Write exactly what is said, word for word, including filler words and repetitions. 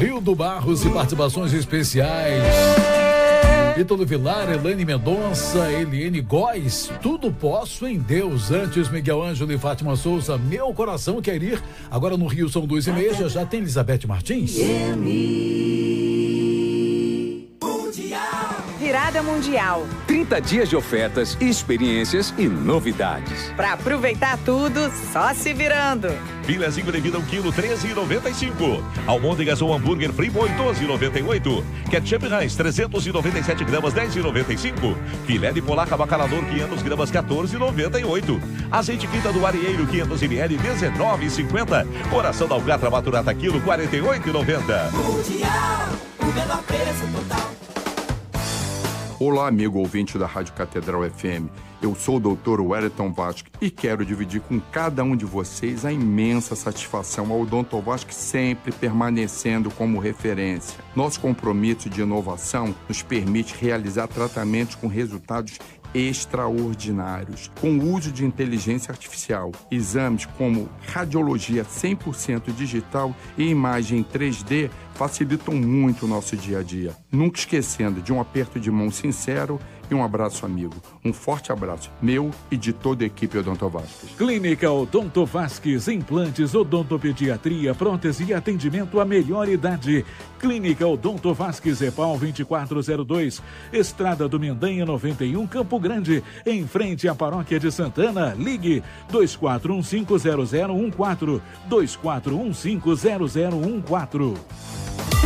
Rildo Barros e participações especiais. Ítalo Vilar, Elaine Mendonça, Eliane Góes, tudo posso em Deus. Antes, Miguel Ângelo e Fátima Souza, meu coração quer ir. Agora no Rio são duas e meia, já, já tem Elizabeth Martins. Virada Mundial. trinta dias de ofertas, experiências e novidades. Pra aproveitar tudo, só se virando. Filezinho de vida um quilo, treze reais e noventa e cinco centavos. Almôndegas ou hambúrguer Friboi, doze reais e noventa e oito centavos. Ketchup Heinz, trezentos e noventa e sete gramas, dez reais e noventa e cinco centavos. Filé de polaca Bacalador, quinhentas gramas, quatorze reais e noventa e oito centavos. Azeite Quinta do Arieiro, quinhentos mililitros, dezenove reais e cinquenta centavos. Coração da Alcatra Maturata, quilo, quarenta e oito reais e noventa centavos. Mundial, o menor preço total. Olá, amigo ouvinte da Rádio Catedral F M. Eu sou o doutor Wellington Vasque e quero dividir com cada um de vocês a imensa satisfação ao Odonto Vasque sempre permanecendo como referência. Nosso compromisso de inovação nos permite realizar tratamentos com resultados extraordinários, com o uso de inteligência artificial, exames como radiologia cem por cento digital e imagem três D facilitam muito o nosso dia a dia. Nunca esquecendo de um aperto de mão sincero e um abraço amigo. Um forte abraço, meu e de toda a equipe Odonto Vasques. Clínica Odonto Vasques, implantes, odontopediatria, prótese e atendimento à melhor idade. Clínica Odonto Vasques, EPAL vinte e quatro zero dois, Estrada do Mendanha noventa e um, Campo Grande, em frente à Paróquia de Santana. Ligue dois quatro um cinco zero zero um quatro, dois quatro um cinco zero zero um quatro.